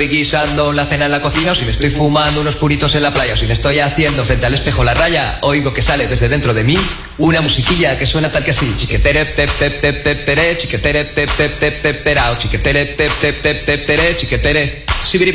estoy guisando la cena en la cocina, o si me estoy fumando unos puritos en la playa, o si me estoy haciendo frente al espejo la raya, oigo que sale desde dentro de mí una musiquilla que suena tal que así: chiquetere tep tep tep tep tere, chiquetere tep tep tep tep terao, chiquetere tep tep tep tep tere, chiquetere.